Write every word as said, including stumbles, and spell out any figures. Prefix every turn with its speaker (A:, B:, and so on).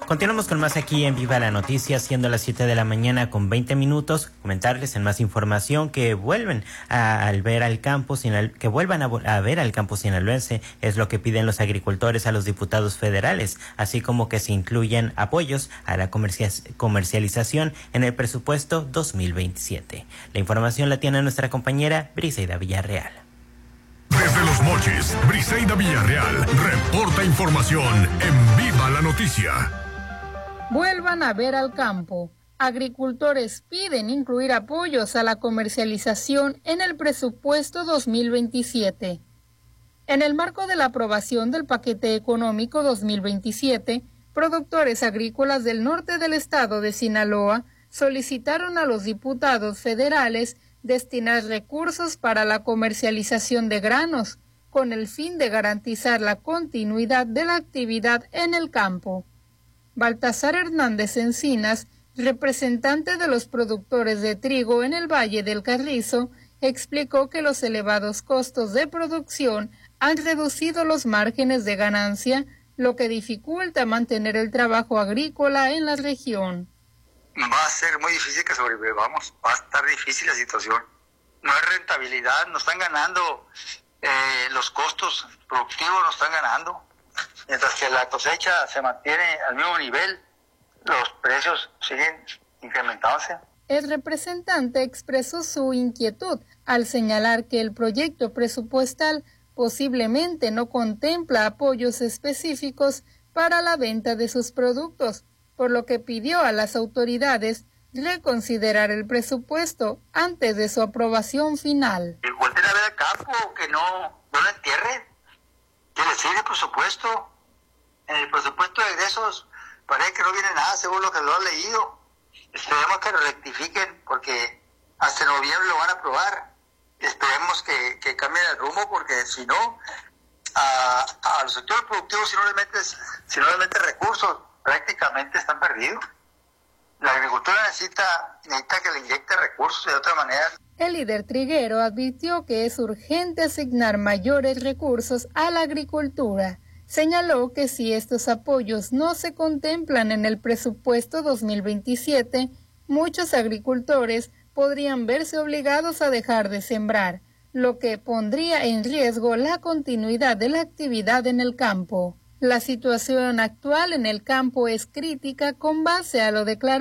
A: Continuamos con más aquí en Viva la Noticia, siendo las siete de la mañana con veinte minutos. Comentarles en más información que vuelven a, al ver al campo, sinal, que vuelvan a, a ver al campo sinaloense, es lo que piden los agricultores a los diputados federales, así como que se incluyan apoyos a la comercia, comercialización en el presupuesto dos mil veintisiete. La información la tiene nuestra compañera Briseida Villarreal.
B: Desde Los Mochis, Briseida Villarreal reporta información en Viva la Noticia.
C: Vuelvan a ver al campo. Agricultores piden incluir apoyos a la comercialización en el presupuesto dos mil veintisiete. En el marco de la aprobación del paquete económico dos mil veintisiete, productores agrícolas del norte del estado de Sinaloa solicitaron a los diputados federales destinar recursos para la comercialización de granos, con el fin de garantizar la continuidad de la actividad en el campo. Baltasar Hernández Encinas, representante de los productores de trigo en el Valle del Carrizo, explicó que los elevados costos de producción han reducido los márgenes de ganancia, lo que dificulta mantener el trabajo agrícola en la región.
D: Va a ser muy difícil que sobrevivamos, va a estar difícil la situación. No hay rentabilidad, no están ganando, eh, los costos productivos no están ganando. Mientras que la cosecha se mantiene al mismo nivel, los precios siguen incrementándose.
C: El representante expresó su inquietud al señalar que el proyecto presupuestal posiblemente no contempla apoyos específicos para la venta de sus productos, por lo que pidió a las autoridades reconsiderar el presupuesto antes de su aprobación final.
D: Y volver a ver al campo, que no, no lo entierren, que le sigue el presupuesto. En el presupuesto de egresos parece que no viene nada según lo que lo han leído. Esperemos que lo rectifiquen porque hasta noviembre lo van a aprobar. Esperemos que, que cambien el rumbo porque si no, a, a los sectores productivos si no les metes, si no les metes recursos, prácticamente están perdidos. La agricultura necesita, necesita que le inyecte recursos de otra manera.
C: El líder triguero advirtió que es urgente asignar mayores recursos a la agricultura. Señaló que si estos apoyos no se contemplan en el presupuesto dos mil veintisiete, muchos agricultores podrían verse obligados a dejar de sembrar, lo que pondría en riesgo la continuidad de la actividad en el campo. La situación actual en el campo es crítica con base a lo declarado